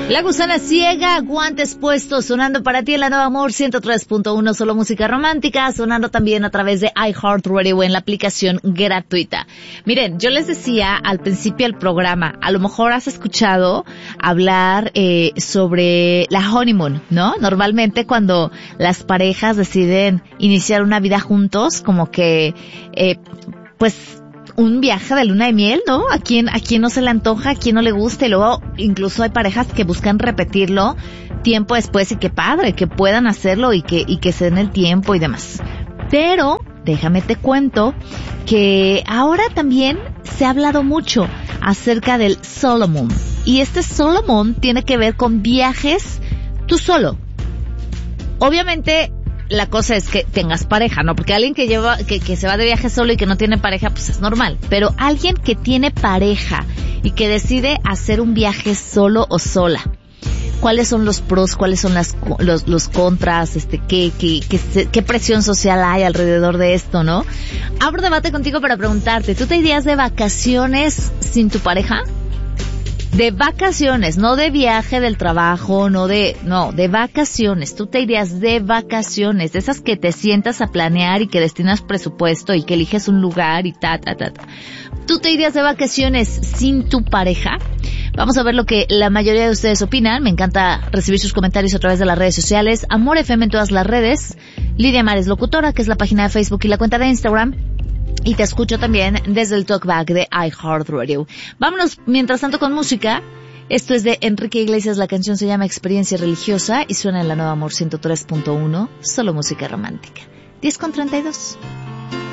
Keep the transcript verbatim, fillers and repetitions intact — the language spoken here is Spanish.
La Gusana Ciega, Guantes Puestos, sonando para ti en la Nueva Amor ciento tres punto uno, solo música romántica, sonando también a través de iHeartRadio en la aplicación gratuita. Miren, yo les decía al principio del programa, a lo mejor has escuchado hablar eh, sobre la honeymoon, ¿no? Normalmente cuando las parejas deciden iniciar una vida juntos, como que, eh, pues, un viaje de luna de miel, ¿no? A quien, a quien no se le antoja, a quien no le gusta, y luego incluso hay parejas que buscan repetirlo tiempo después, y qué padre, que puedan hacerlo y que, y que se den el tiempo y demás. Pero, déjame te cuento que ahora también se ha hablado mucho acerca del solo moon. Y este solo moon tiene que ver con viajes tú solo. Obviamente, la cosa es que tengas pareja, ¿no? Porque alguien que lleva, que, que se va de viaje solo y que no tiene pareja, pues es normal. Pero alguien que tiene pareja y que decide hacer un viaje solo o sola, ¿cuáles son los pros? ¿Cuáles son las, los, los contras? Este, ¿qué, qué, qué, qué presión social hay alrededor de esto, no? Abro debate contigo para preguntarte, ¿tú te irías de vacaciones sin tu pareja? De vacaciones, no de viaje del trabajo, no de, no, de vacaciones. Tú te irías de vacaciones, de esas que te sientas a planear y que destinas presupuesto y que eliges un lugar y ta, ta, ta, ta. ¿Tú te irías de vacaciones sin tu pareja? Vamos a ver lo que la mayoría de ustedes opinan. Me encanta recibir sus comentarios a través de las redes sociales. Amor F M en todas las redes. Lidia Mares Locutora, que es la página de Facebook y la cuenta de Instagram. Y te escucho también desde el talkback de iHeartRadio. Vámonos, mientras tanto, con música. Esto es de Enrique Iglesias, la canción se llama Experiencia Religiosa y suena en la Nueva Amor ciento tres punto uno, solo música romántica. diez con treinta y dos.